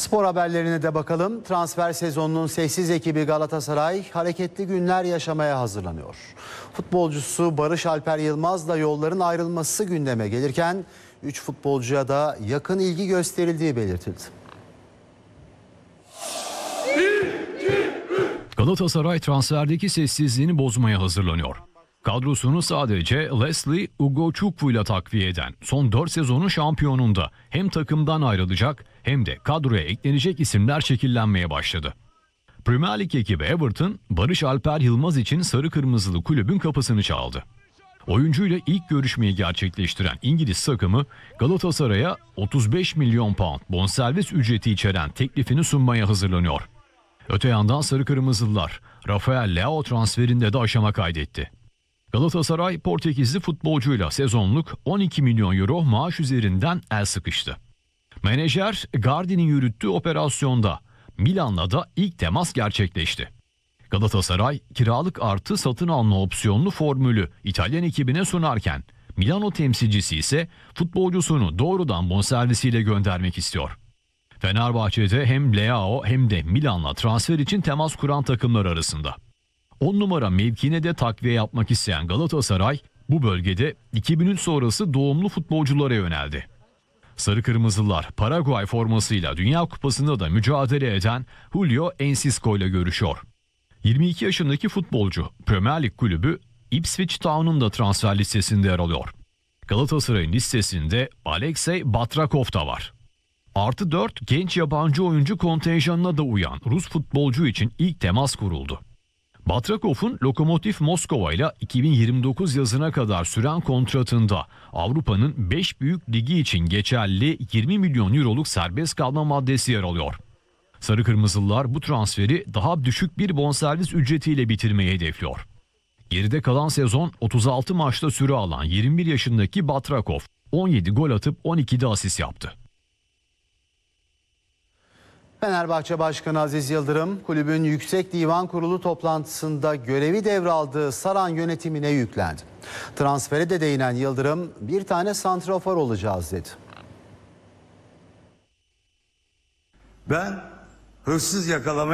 Spor haberlerine de bakalım. Transfer sezonunun sessiz ekibi Galatasaray hareketli günler yaşamaya hazırlanıyor. Futbolcusu Barış Alper Yılmaz'la yolların ayrılması gündeme gelirken 3 futbolcuya da yakın ilgi gösterildiği belirtildi. Galatasaray transferdeki sessizliğini bozmaya hazırlanıyor. Kadrosunu sadece Leslie Ugochukwu ile takviye eden son 4 sezonun şampiyonunda hem takımdan ayrılacak hem de kadroya eklenecek isimler şekillenmeye başladı. Premier Lig ekibi Everton, Barış Alper Yılmaz için sarı kırmızılı kulübün kapısını çaldı. Oyuncuyla ilk görüşmeyi gerçekleştiren İngiliz takımı Galatasaray'a 35 milyon pound bonservis ücreti içeren teklifini sunmaya hazırlanıyor. Öte yandan sarı kırmızılılar Rafael Leao transferinde de aşama kaydetti. Galatasaray Portekizli futbolcuyla sezonluk 12 milyon euro maaş üzerinden el sıkıştı. Menajer Gardi'nin yürüttüğü operasyonda Milan'la da ilk temas gerçekleşti. Galatasaray kiralık artı satın alma opsiyonlu formülü İtalyan ekibine sunarken Milano temsilcisi ise futbolcusunu doğrudan bonservisiyle göndermek istiyor. Fenerbahçe'de hem Leao hem de Milan'la transfer için temas kuran takımlar arasında. 10 numara mevkine de takviye yapmak isteyen Galatasaray bu bölgede 2003 sonrası doğumlu futbolculara yöneldi. Sarı Kırmızılar Paraguay formasıyla Dünya Kupası'nda da mücadele eden Julio Enciso ile görüşüyor. 22 yaşındaki futbolcu Premier Lig kulübü Ipswich Town'un da transfer listesinde yer alıyor. Galatasaray'ın listesinde Alexey Batrakov da var. Artı 4 genç yabancı oyuncu kontenjanına da uyan Rus futbolcu için ilk temas kuruldu. Batrakov'un Lokomotiv Moskova ile 2029 yazına kadar süren kontratında Avrupa'nın 5 büyük ligi için geçerli 20 milyon euroluk serbest kalma maddesi yer alıyor. Sarı Kırmızılılar bu transferi daha düşük bir bonservis ücretiyle bitirmeyi hedefliyor. Geride kalan sezon 36 maçta süre alan 21 yaşındaki Batrakov 17 gol atıp 12'de asist yaptı. Fenerbahçe Başkanı Aziz Yıldırım, kulübün Yüksek Divan Kurulu toplantısında görevi devraldığı Saran yönetimine yüklendi. Transfere de değinen Yıldırım, bir tane santrafor olacağız dedi. Ben hırsız yakalamaya